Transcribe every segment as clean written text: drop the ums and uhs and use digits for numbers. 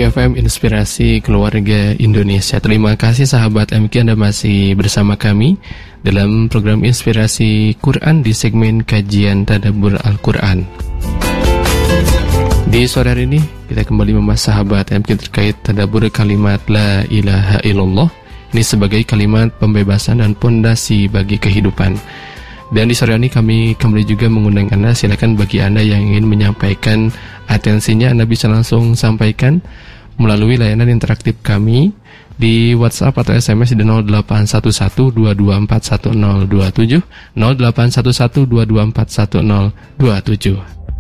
MQ FM Inspirasi Keluarga Indonesia. Terima kasih sahabat MQ, Anda masih bersama kami dalam program Inspirasi Quran di segmen kajian Tadabbur Al-Quran. Di sore hari ini kita kembali membahas sahabat MQ terkait tadabbur kalimat La ilaha illallah. Ini sebagai kalimat pembebasan dan pondasi bagi kehidupan. Dan di sore ini kami kembali juga mengundang Anda. Silakan bagi Anda yang ingin menyampaikan atensinya, Anda bisa langsung sampaikan melalui layanan interaktif kami di WhatsApp atau SMS di 0811-224-1027 0811-224-1027.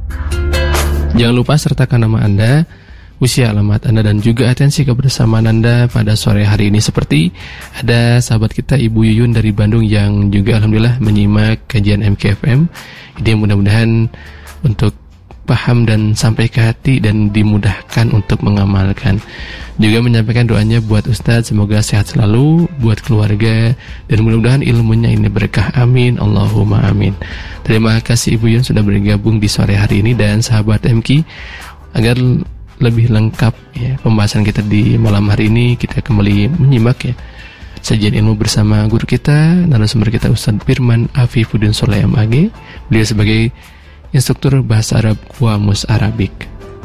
Jangan lupa sertakan nama Anda, usia, alamat Anda, dan juga atensi kebersamaan Anda pada sore hari ini. Seperti ada sahabat kita Ibu Yuyun dari Bandung yang juga alhamdulillah menyimak kajian MKFM. Ini mudah-mudahan untuk paham dan sampai ke hati dan dimudahkan untuk mengamalkan. Juga menyampaikan doanya buat Ustadz, semoga sehat selalu, buat keluarga, dan mudah-mudahan ilmunya ini berkah. Amin, Allahumma amin. Terima kasih Ibu Yuyun sudah bergabung di sore hari ini. Dan sahabat MK, agar lebih lengkap ya pembahasan kita di malam hari ini, kita kembali menyimak ya sajian ilmu bersama guru kita, narasumber kita Ustaz Firman Afifuddin Soleh MAG. Beliau sebagai instruktur bahasa Arab Qamus Arabik.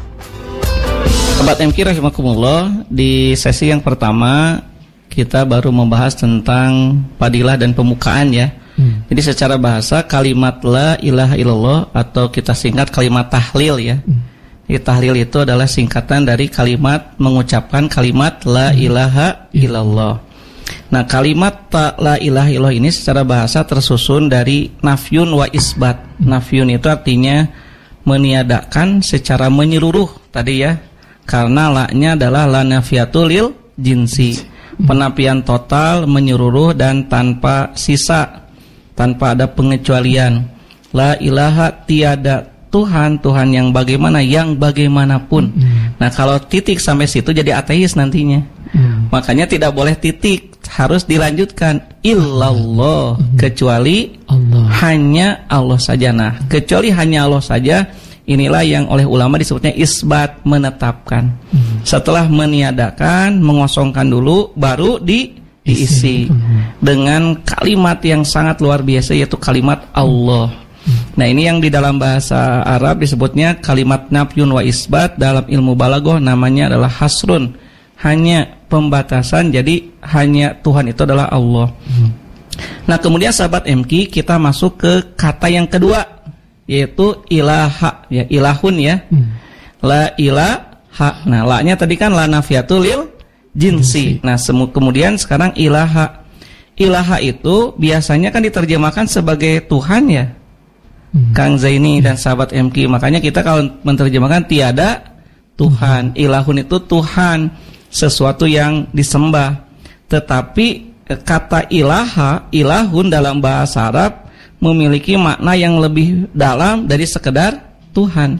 Sahabat MQ rahimakumullah, di sesi yang pertama kita baru membahas tentang fadilah dan pembukaan ya. Jadi secara bahasa kalimat La ilaha illallah atau kita singkat kalimat tahlil ya. Tahlil itu adalah singkatan dari kalimat mengucapkan kalimat La ilaha illallah. Nah, kalimat La ilaha illallah ini secara bahasa tersusun dari nafyun wa isbat. Nafyun itu artinya meniadakan secara menyeluruh tadi ya. Karena la-nya adalah la nafiyatul lil jinsi. Penafian total, menyeluruh dan tanpa sisa, tanpa ada pengecualian. La ilaha, tiada Tuhan, Tuhan yang bagaimana, yang bagaimanapun. Nah, kalau titik sampai situ jadi ateis nantinya. Makanya tidak boleh titik, harus dilanjutkan illallah, kecuali Allah. Hanya Allah saja. Nah, kecuali hanya Allah saja, inilah yang oleh ulama disebutnya isbat, menetapkan. Setelah meniadakan, mengosongkan dulu, baru diisi dengan kalimat yang sangat luar biasa, yaitu kalimat Allah. Nah, ini yang di dalam bahasa Arab disebutnya kalimat nafyun wa isbat. Dalam ilmu balaghah namanya adalah hasrun, hanya pembatasan. Jadi hanya Tuhan itu adalah Allah. Nah, kemudian sahabat MQ, kita masuk ke kata yang kedua, yaitu ilaha ya, ilahun ya. La ilaha. Nah, la-nya tadi kan la nafiyatul lil jinsi. Nah, kemudian sekarang ilaha. Ilaha itu biasanya kan diterjemahkan sebagai Tuhan ya, Kang Zaini dan sahabat MQ. Makanya kita kalau menerjemahkan tiada Tuhan. Ilahun itu Tuhan, sesuatu yang disembah. Tetapi kata ilaha, ilahun dalam bahasa Arab memiliki makna yang lebih dalam dari sekedar Tuhan.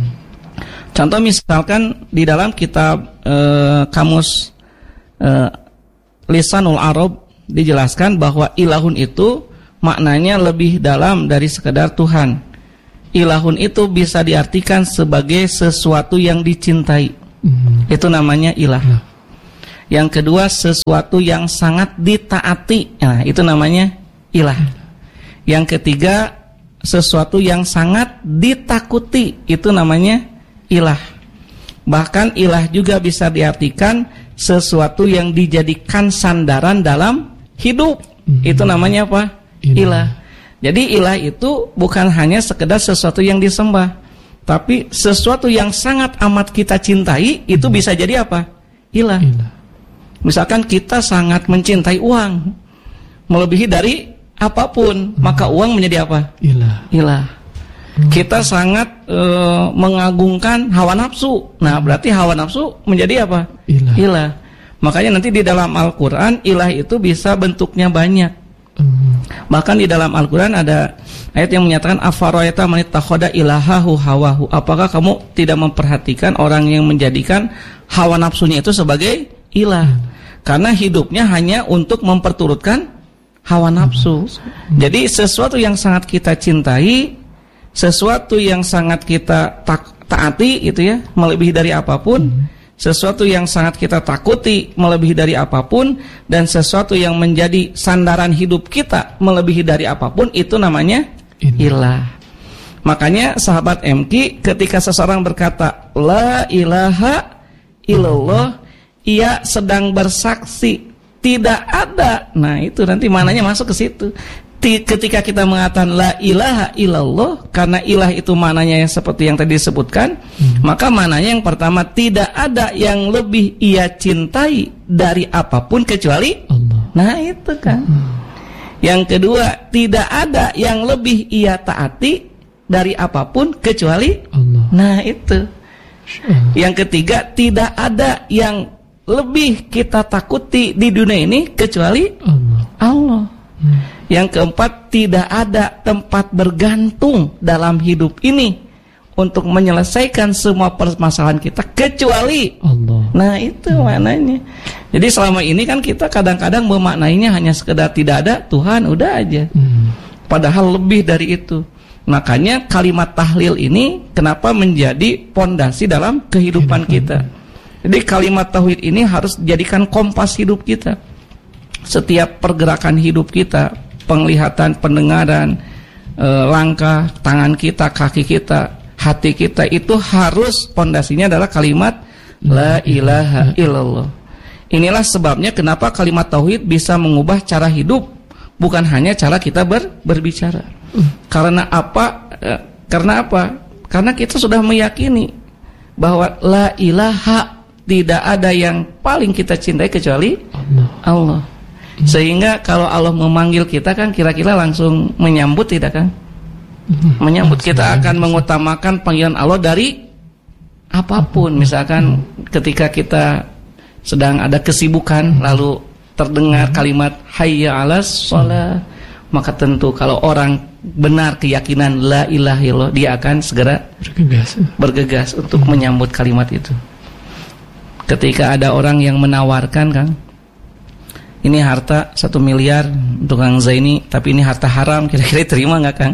Contoh misalkan di dalam kitab kamus Lisanul Arab dijelaskan bahwa ilahun itu maknanya lebih dalam dari sekedar Tuhan. Ilahun itu bisa diartikan sebagai sesuatu yang dicintai. Itu namanya ilah. Yang kedua, sesuatu yang sangat ditaati. Nah, itu namanya ilah. Yang ketiga, sesuatu yang sangat ditakuti. Itu namanya ilah. Bahkan ilah juga bisa diartikan sesuatu yang dijadikan sandaran dalam hidup. Itu namanya apa? Ilah. Jadi ilah itu bukan hanya sekedar sesuatu yang disembah, tapi sesuatu yang sangat amat kita cintai, itu bisa jadi apa? Ilah. Misalkan kita sangat mencintai uang, melebihi dari apapun, maka uang menjadi apa? Ilah. Kita sangat mengagungkan hawa nafsu. Nah, berarti hawa nafsu menjadi apa? Ilah. Makanya nanti di dalam Al-Quran ilah itu bisa bentuknya banyak. Bahkan di dalam Al-Quran ada ayat yang menyatakan afara'aita man ittakhadha ilahahu hawahu. Apakah kamu tidak memperhatikan orang yang menjadikan hawa nafsunya itu sebagai ilah? Karena hidupnya hanya untuk memperturutkan hawa nafsu. Jadi sesuatu yang sangat kita cintai, sesuatu yang sangat kita taati itu ya, melebihi dari apapun, sesuatu yang sangat kita takuti melebihi dari apapun, dan sesuatu yang menjadi sandaran hidup kita melebihi dari apapun, itu namanya ilah. Makanya sahabat MQ ketika seseorang berkata la ilaha illallah, ia sedang bersaksi tidak ada. Nah itu nanti mananya masuk ke situ. Ketika kita mengatakan la ilaha illallah, karena ilah itu mananya yang seperti yang tadi disebutkan, maka mananya yang pertama, tidak ada yang lebih ia cintai dari apapun kecuali Allah. Nah itu kan. Yang kedua, tidak ada yang lebih ia taati dari apapun kecuali Allah. Nah itu. Yang ketiga, tidak ada yang lebih kita takuti di dunia ini kecuali Allah. Yang keempat, tidak ada tempat bergantung dalam hidup ini untuk menyelesaikan semua permasalahan kita kecuali Allah. Nah itu maknanya. Jadi selama ini kan kita kadang-kadang memaknainya hanya sekedar tidak ada Tuhan, udah aja. Padahal lebih dari itu. Makanya kalimat tahlil ini kenapa menjadi pondasi dalam kehidupan kita. Jadi kalimat tauhid ini harus dijadikan kompas hidup kita. Setiap pergerakan hidup kita, penglihatan, pendengaran, langkah, tangan kita, kaki kita, hati kita, itu harus pondasinya adalah kalimat la ilaha illallah. Inilah sebabnya kenapa kalimat tauhid bisa mengubah cara hidup, bukan hanya cara kita berbicara. Karena apa? Karena kita sudah meyakini bahwa la ilaha, tidak ada yang paling kita cintai kecuali Allah. Sehingga kalau Allah memanggil kita kan kira-kira langsung menyambut, tidak kan? Menyambut. Kita akan mengutamakan panggilan Allah dari apapun. Misalkan ketika kita sedang ada kesibukan lalu terdengar kalimat hayya 'alas shalah, maka tentu kalau orang benar keyakinan la ilaha illallah, dia akan segera bergegas untuk menyambut kalimat itu. Ketika ada orang yang menawarkan, Kang, ini harta 1 miliar untuk Kang Zaini, tapi ini harta haram, kira-kira terima nggak, Kang?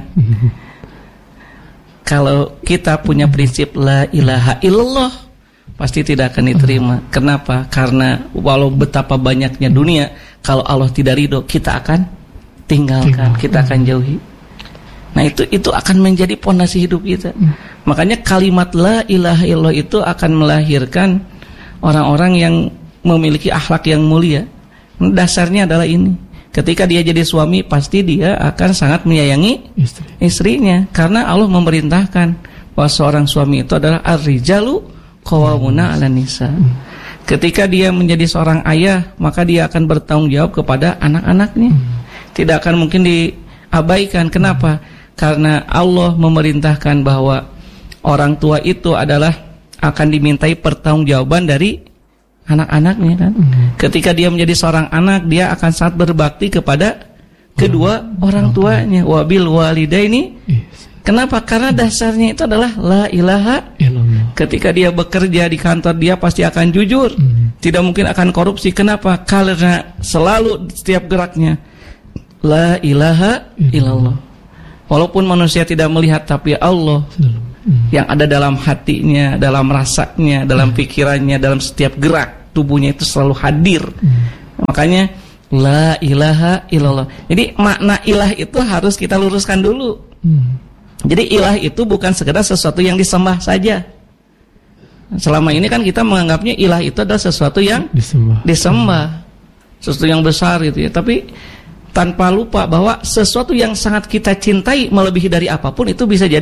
Kalau kita punya prinsip la ilaha illallah, pasti tidak akan diterima. Kenapa? Karena walau betapa banyaknya dunia, kalau Allah tidak ridho, kita akan tinggalkan, kita akan jauhi. Nah itu akan menjadi pondasi hidup kita. Makanya kalimat la ilaha illallah itu akan melahirkan orang-orang yang memiliki akhlak yang mulia. Dasarnya adalah ini. Ketika dia jadi suami, pasti dia akan sangat menyayangi istrinya. Karena Allah memerintahkan bahwa seorang suami itu adalah ar-rijalu qawwamuna 'alan nisa. Ketika dia menjadi seorang ayah, maka dia akan bertanggung jawab kepada anak-anaknya. Tidak akan mungkin diabaikan. Kenapa? Karena Allah memerintahkan bahwa orang tua itu adalah akan dimintai pertanggungjawaban dari anak-anaknya kan. Ketika dia menjadi seorang anak, dia akan sangat berbakti kepada kedua orang tuanya. Wabil walidaini. Kenapa? Karena dasarnya itu adalah la ilaha illallah. Ketika dia bekerja di kantor, dia pasti akan jujur. Tidak mungkin akan korupsi. Kenapa? Karena selalu setiap geraknya la ilaha illallah. Walaupun manusia tidak melihat, tapi Allah yang ada dalam hatinya, dalam rasanya, dalam pikirannya, dalam setiap gerak tubuhnya itu selalu hadir. Makanya la ilaha illallah. Jadi makna ilah itu harus kita luruskan dulu. Jadi ilah itu bukan sekedar sesuatu yang disembah saja. Selama ini kan kita menganggapnya ilah itu adalah sesuatu yang disembah, sesuatu yang besar gitu ya. Tapi tanpa lupa bahwa sesuatu yang sangat kita cintai melebihi dari apapun itu bisa jadi